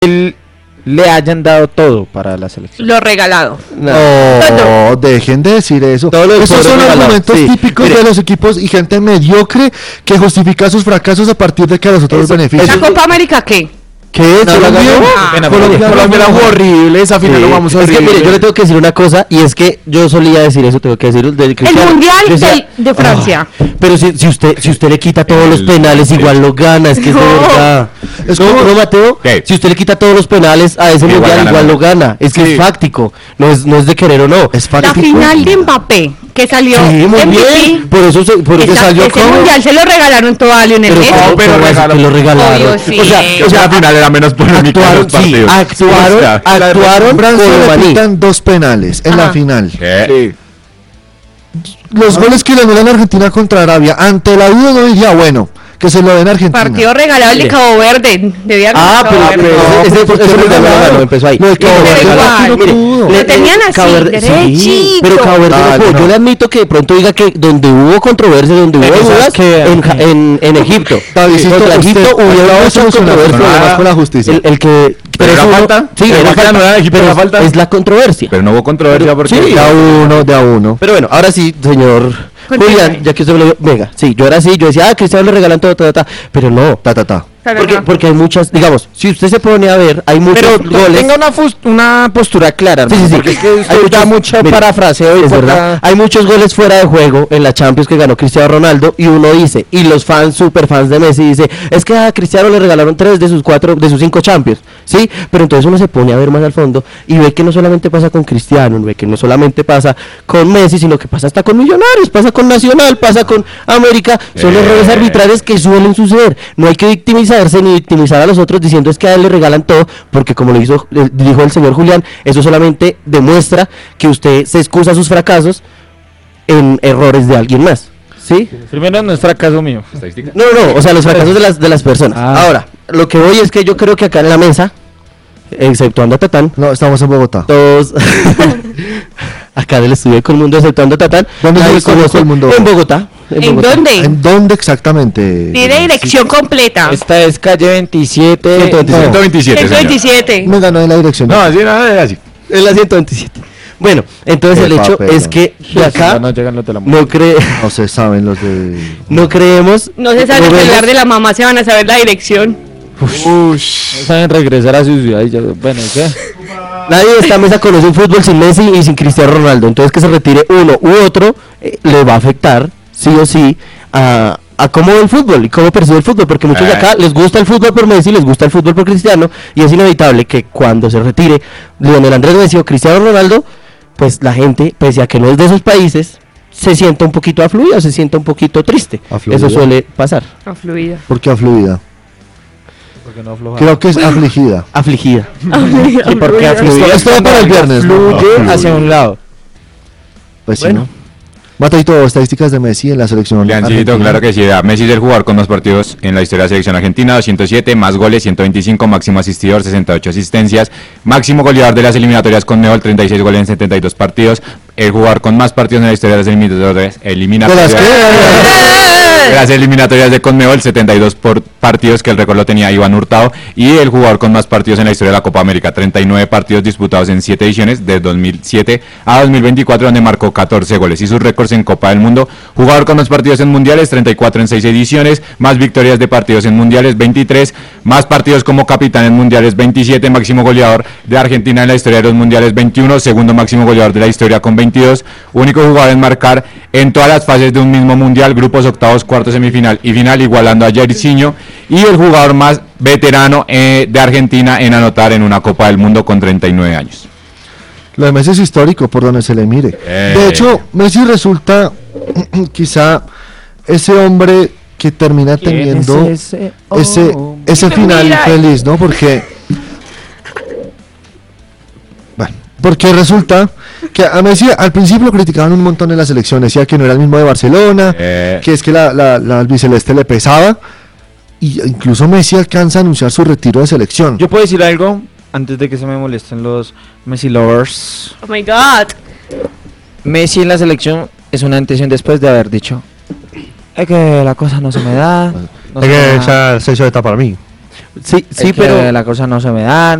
él le hayan dado todo para la selección. Lo regalado. No, dejen de decir eso. Esos son argumentos típicos de los equipos y gente mediocre que justifica sus fracasos a partir de que a los otros benefician. ¿La Copa América qué? ¿Qué? No, Colombia era horrible, esa final lo vamos a horrible. Es que mire, yo le tengo que decir una cosa, y es que yo solía decir eso, tengo que decir el Mundial de Francia. Pero si usted le quita todos los penales, igual lo gana, es que es de verdad. Es como, ¿no, Mateo? Si usted le quita todos los penales a ese Mundial, igual lo gana. Es que es fáctico, no es de querer o no. Es fáctico. La final de Mbappé, que salió muy bien, por eso salió ese Mundial se lo regalaron todo a Lionel Messi. Pero lo regalaron. O sea, la final era menos polémica de los partidos. Actuaron Francia le quitan 2 penales en la final. Los goles que le anulan a Argentina contra Arabia, ante la duda no diría, bueno, que se lo den a Argentina. Partido regalado el de Cabo Verde. Ese regalado empezó ahí. Le tenían así, derechito. Pero Cabo Verde no. Yo le admito que de pronto diga que donde hubo controversia, donde hubo dudas, en Egipto. Contra Egipto hubo muchos problemas con la justicia. El que... Pero era falta. Sí, era falta. Es la controversia. Pero no hubo controversia porque... Sí, de a uno. Pero bueno, ahora sí, señor Julián, ya que usted me lo... Venga, sí, yo era así, yo decía, Cristiano le regalan todo, pero no. Porque hay muchas, digamos, si usted se pone a ver, hay muchos goles. Tenga una postura clara, hermano, sí. Porque es que hay mucho parafraseo. Es verdad. Hay muchos goles fuera de juego en la Champions que ganó Cristiano Ronaldo, y uno dice, y los fans, super fans de Messi, dice, es que a Cristiano le regalaron 3 de sus 5 Champions, ¿sí? Pero entonces uno se pone a ver más al fondo y ve que no solamente pasa con Cristiano, ve que no solamente pasa con Messi, sino que pasa hasta con Millonarios, pasa con Nacional, pasa con América, son errores arbitrales que suelen suceder. No hay que victimizarse ni victimizar a los otros diciendo es que a él le regalan todo, porque como dijo el señor Julián, eso solamente demuestra que usted se excusa sus fracasos en errores de alguien más, ¿sí? Primero no es fracaso mío. No, o sea, los fracasos de las personas. Ahora, lo que voy es que yo creo que acá en la mesa, exceptuando a Tatán, no, estamos en Bogotá. Todos acá del estudio de Colmundo, exceptuando a Tatán. ¿Dónde se conoce el mundo? En Bogotá. ¿En dónde? ¿En dónde exactamente? Tiene dirección completa. Esta es calle 27. 127. Me ganó en la dirección. No, así nada, así. En la 127. Bueno, entonces el hecho es que de acá no se saben los de... No creemos... No se sabe el celular de la mamá, se van a saber la dirección. No saben regresar a su ciudad y ya, bueno, ¿qué? Nadie de esta mesa conoce un fútbol sin Messi y sin Cristiano Ronaldo. Entonces que se retire uno u otro le va a afectar sí o sí a cómo ve el fútbol y cómo percibe el fútbol, porque muchos de acá les gusta el fútbol por Messi, les gusta el fútbol por Cristiano, y es inevitable que cuando se retire Lionel Andrés Messi o Cristiano Ronaldo, pues la gente, pese a que no es de esos países, se sienta un poquito afluida, se sienta un poquito triste. Eso suele pasar. Afluida. ¿Por qué afluida? Porque no afloja. Creo que es afligida. Afligida. Sí, porque afluida es todo para el viernes. Fluye hacia un lado. Pues bueno. Mateito, estadísticas de Messi en la selección argentina. Claro que sí. Messi es el jugador con más partidos en la historia de la selección argentina, 207, más goles, 125, máximo asistidor, 68 asistencias, máximo goleador de las eliminatorias con Conmebol, 36 goles en 72 partidos, el jugador con más partidos en la historia de las eliminatorias de las eliminatorias de Conmebol, 72 partidos, que el récord lo tenía Iván Hurtado, y el jugador con más partidos en la historia de la Copa América, 39 partidos disputados en 7 ediciones, de 2007 a 2024, donde marcó 14 goles, y sus récords en Copa del Mundo: jugador con más partidos en mundiales, 34 en 6 ediciones, más victorias de partidos en mundiales, 23, más partidos como capitán en mundiales, 27, máximo goleador de Argentina en la historia de los mundiales, 21, segundo máximo goleador de la historia con 22, único jugador en marcar en todas las fases de un mismo mundial, grupos, octavos, cuartos, semifinal y final, igualando a Jairzinho, y el jugador más veterano de Argentina en anotar en una Copa del Mundo con 39 años. Lo de Messi es histórico por donde se le mire. De hecho, Messi resulta quizá ese hombre que termina teniendo ese final infeliz, ¿no? Porque resulta que a Messi al principio lo criticaban un montón en la selección, decía que no era el mismo de Barcelona, que es que la albiceleste le pesaba, y incluso Messi alcanza a anunciar su retiro de selección. Yo puedo decir algo antes de que se me molesten los Messi lovers. Oh my God. Messi en la selección es una antes y un después de haber dicho: es que la cosa no se me da. Es que esa selección está para mí. Sí, es que pero la cosa no se me da.